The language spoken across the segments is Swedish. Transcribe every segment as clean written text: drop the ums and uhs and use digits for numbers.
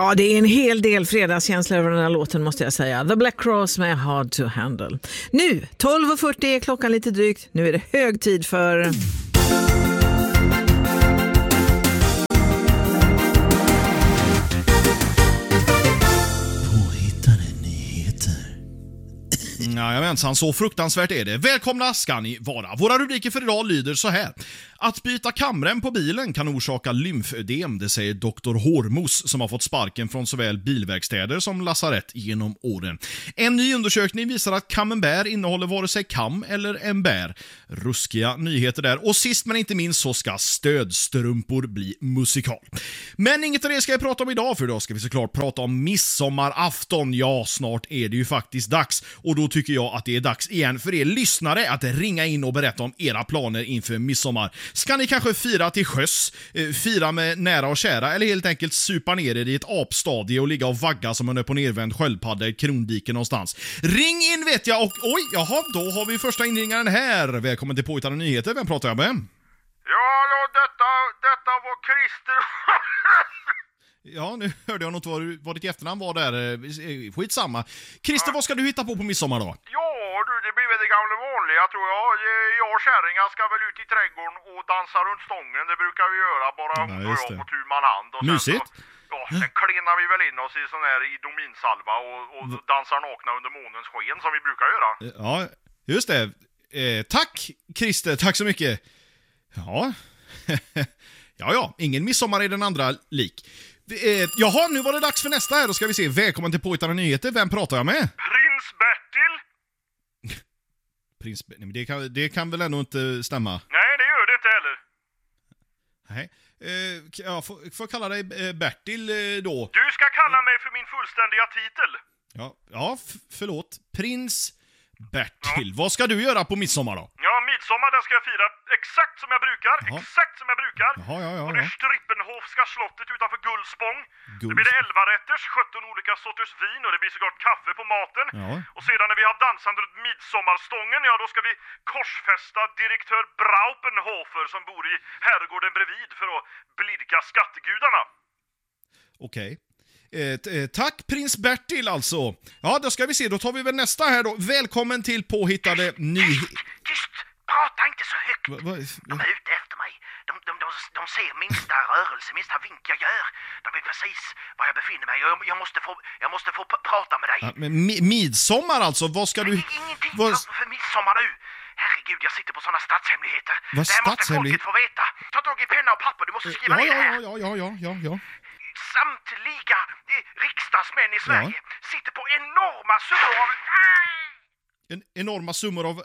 Ja, det är en hel del fredagskänsla över den här låten måste jag säga. The Black Crowes med Hard to Handle. Nu, 12:40 är klockan lite drygt. Nu är det hög tid för... Jajamensan, så fruktansvärt är det. Välkomna ska ni vara. Våra rubriker för idag lyder så här. Att byta kamrem på bilen kan orsaka lymfödem, det säger Dr. Hormos som har fått sparken från såväl bilverkstäder som lasarett genom åren. En ny undersökning visar att camembert innehåller vare sig kam eller en bär. Ruskiga nyheter där. Och sist men inte minst så ska stödstrumpor bli musikal. Men inget av det ska jag prata om idag, för idag ska vi såklart prata om midsommarafton. Ja, snart är det ju faktiskt dags. Och då tycker jag att det är dags igen för er lyssnare att ringa in och berätta om era planer inför midsommar. Ska ni kanske fira till sjöss, fira med nära och kära, eller helt enkelt supa ner er i ett apstadie och ligga och vagga som en upp- och nervänd sköldpadda i Kronviken någonstans? Ring in vet jag, och oj, jaha, då har vi första inringaren här. Välkommen till Påhittade Nyheter, vem pratar jag med? Ja, detta var Christer. Ja, nu hörde jag något vad ditt efternamn var där. Skitsamma. Christer, vad ska du hitta på midsommar då? Ja, du, det blir väl det gamla vanliga tror jag. Jag och kärringar ska väl ut i trädgården och dansa runt stången. Det brukar vi göra, bara hon och jag på tu man hand. Och mysigt. Sen klinar vi väl in oss i sån här idominsalva och dansar nakna under månens sken som vi brukar göra. Ja, just det. Tack, Christer. Tack så mycket. Ja. ja, ingen midsommar är den andra lik. Jaha, nu var det dags för nästa här. Då ska vi se. Välkommen till Påhittade Nyheter. Vem pratar jag med? Prins Bertil. Nej, men det kan väl ändå inte stämma? Nej, det gör det inte heller. Nej. Jag får kalla dig Bertil då. Du ska kalla mig för min fullständiga titel. Ja, förlåt. Prins Bertil. Ja. Vad ska du göra på midsommar då? Ja, midsommar den ska jag fira exakt som jag brukar. Jaha. Exakt som jag brukar. Ja. Och det Strippenhofska slottet utanför Gullspång. Det blir det 11-rätters, 17 olika sorters vin och det blir såklart kaffe på maten. Ja. Och sedan när vi har dansat runt midsommarstången, ja då ska vi korsfästa direktör Braupenhofer som bor i herrgården bredvid för att blidka skattegudarna. Okej. Tack Prins Bertil alltså. Ja, då ska vi se, då tar vi väl nästa här då. Välkommen till Påhittade Nyheter. Tyst! Prata inte så högt. De är ute efter mig. De ser minsta rörelse, minsta vink jag gör. De vet precis var jag befinner mig. Jag måste få prata med dig. Ja, men midsommar alltså, vad ska du... Ingenting för midsommar nu. Herregud, jag sitter på såna statshemligheter. Vad det här måste folket få veta. Ta tag i penna och papper, du måste skriva ner det här. Ja. Samtliga riksdagsmän i Sverige sitter på enorma summor av... Enorma summor av...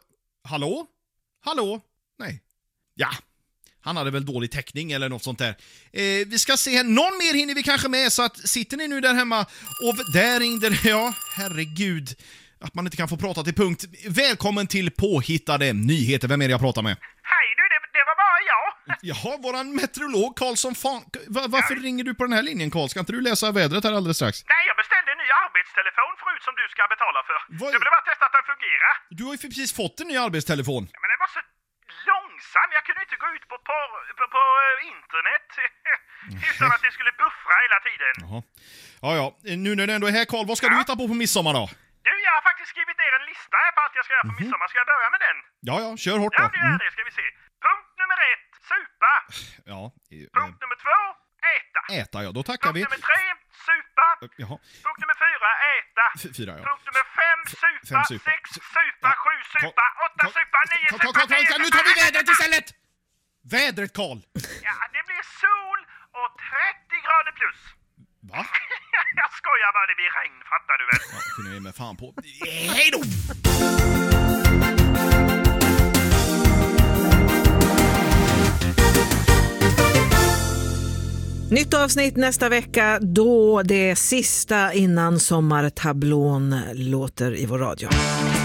Hallå? Nej. Ja, han hade väl dålig täckning eller något sånt där. Vi ska se här. Någon mer hinner vi kanske med, så att sitter ni nu där hemma och där ringde det. Ja, herregud. Att man inte kan få prata till punkt. Välkommen till Påhittade Nyheter. Vem är det jag pratar med? Hej du, det var bara jag. Jaha, våran meteorolog Karlsson. Varför ringer du på den här linjen, Karl? Ska inte du läsa vädret här alldeles strax? Nej, jag beställde en ny arbetstelefon förut som du ska betala för. Vad? Jag ville bara testa att den fungerar. Du har ju precis fått en ny arbetstelefon. Ja, men den var så långsam. Jag kunde inte gå ut på internet utan att det skulle buffra hela tiden. Jaha. Ja. Nu när det ändå är här, Karl, vad ska du hitta på midsommar då? Du, jag har faktiskt skrivit ner en lista här på allt jag ska göra på midsommar. Ska jag börja med den? Ja, kör hårt då. Ja, det gör det. Ska vi se. Punkt nummer 1, supa. Ja. Punkt nummer 2, äta. Äta, ja. Då tackar vi. Punkt nummer 3, supa. Jaha. Punkt nummer 4, äta. 4, ja. Punkt nummer 5, supa. 6, supa. 7, supa. 8, supa. 9, supa. 10, nu tar vi vädret istället! Vädret, Karl! Ja, det blir sol och 30 grader plus. Va? Jag skojar bara, det blir regn, fattar du väl? Ja, kunde jag med fan på. Hej då! Nytt avsnitt nästa vecka, då det sista innan sommartablån låter i vår radio.